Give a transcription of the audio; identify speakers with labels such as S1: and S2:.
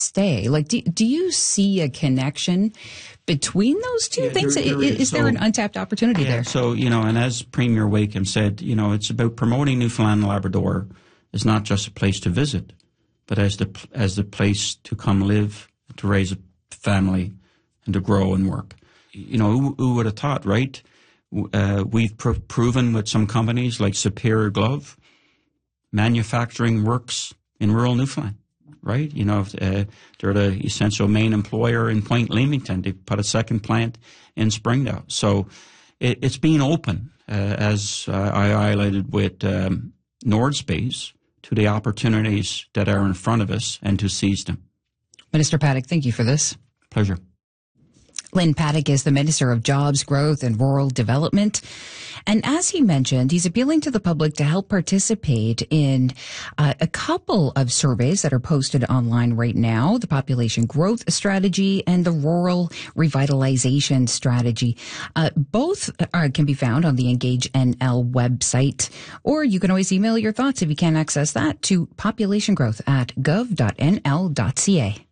S1: stay. Like, do you see a connection between those two things? Is there an untapped opportunity there?
S2: So, and as Premier Wakeham said, it's about promoting Newfoundland and Labrador as not just a place to visit, but as the place to come live, to raise a family, and to grow and work. Who would have thought, right? We've proven with some companies like Superior Glove, manufacturing works in rural Newfoundland, right? They're the essential main employer in Point Leamington. They put a second plant in Springdale. So it's being open, as I highlighted with Nordspace, to the opportunities that are in front of us and to seize them.
S1: Minister Paddock, thank you for this.
S2: Pleasure.
S1: Lynn Paddock is the Minister of Jobs, Growth and Rural Development. And as he mentioned, he's appealing to the public to help participate in a couple of surveys that are posted online right now, the Population Growth Strategy and the Rural Revitalization Strategy. Both can be found on the Engage NL website, or you can always email your thoughts if you can't access that to populationgrowth@gov.nl.ca.